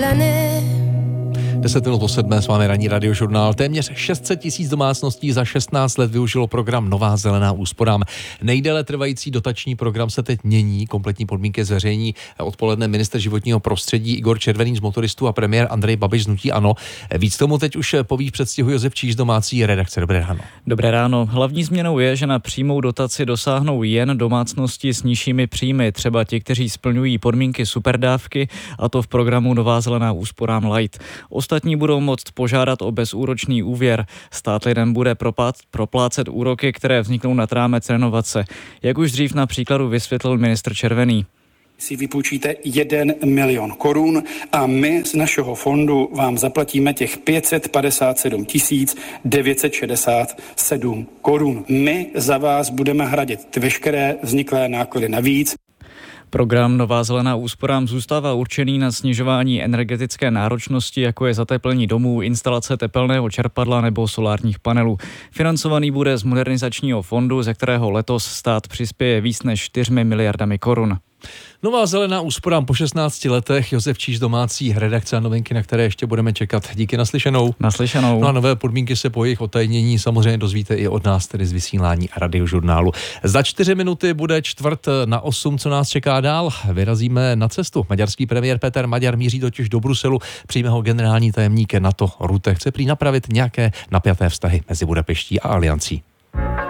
l'année. 10 minut po 7 s vámi ranní radiožurnál. Téměř 600 000 domácností za 16 let využilo program Nová zelená úsporám. Nejdéle trvající dotační program se teď mění, kompletní podmínky zveřejní odpoledne ministr životního prostředí Igor Červený z Motoristů a premiér Andrej Babiš z hnutí ANO. Víc tomu teď už poví v předstihu Josef Číž, domácí redakce. Dobré ráno. Dobré ráno. Hlavní změnou je, že na přímou dotaci dosáhnou jen domácnosti s nižšími příjmy, třeba ti, kteří splňují podmínky superdávky, a to v programu Nová zelená úsporám Light. Ostatní budou moct požádat o bezúročný úvěr. Stát lidem bude proplácet úroky, které vzniknou nad rámec renovace. Jak už dřív na příkladu vysvětlil ministr Červený. Si vypůjčíte 1 milion korun a my z našeho fondu vám zaplatíme těch 557 967 korun. My za vás budeme hradit veškeré vzniklé náklady navíc. Program Nová zelená úsporám zůstává určený na snižování energetické náročnosti, jako je zateplení domů, instalace tepelného čerpadla nebo solárních panelů. Financovaný bude z modernizačního fondu, ze kterého letos stát přispěje víc než 4 miliardami korun. Nová zelená úsporám po 16 letech. Josef Číž, domácí redakce a novinky, na které ještě budeme čekat. Díky, naslyšenou. Naslyšenou. No a nové podmínky se po jejich otajnění samozřejmě dozvíte i od nás, tedy z vysílání radiožurnálu. Za 4 minuty bude 7:45, co nás čeká dál. Vyrazíme na cestu. Maďarský premiér Peter Maďar míří totiž do Bruselu. Přijme ho generální tajemník NATO Rutte. Chce prý napravit nějaké napjaté vztahy mezi Budapeští a Aliancí.